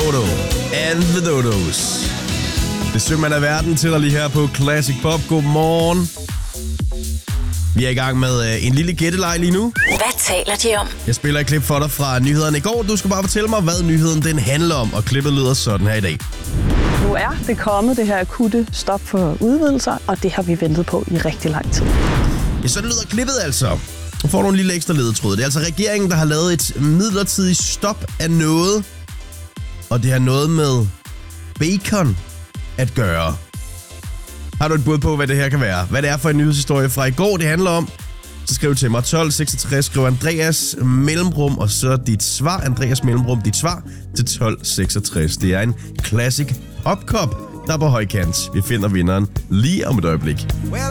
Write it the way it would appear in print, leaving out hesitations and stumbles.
Dodo and the Dodos. Det sømmer af verden til dig lige her på Classic Pop. Godmorgen. Vi er i gang med en lille gætteleg lige nu. Hvad taler de om? Jeg spiller et klip for dig fra nyhederne i går. Du skal bare fortælle mig, hvad nyheden den handler om. Og klippet lyder sådan her i dag. Nu er det kommet, det her akutte stop for udvidelser, og det har vi ventet på i rigtig lang tid. Ja, sådan lyder klippet altså. Nu får du en lille ekstra ledetråd. Det er altså regeringen, der har lavet et midlertidigt stop af noget. Og det har noget med bacon at gøre. Har du et bud på, hvad det her kan være? Hvad det er for en nyhedshistorie fra i går, det handler om? Så skriv til mig 1266, skriv Andreas mellemrum, og så dit svar. Andreas mellemrum, dit svar til 1266. Det er en classic popkop, der er på højkant. Vi finder vinderen lige om et øjeblik.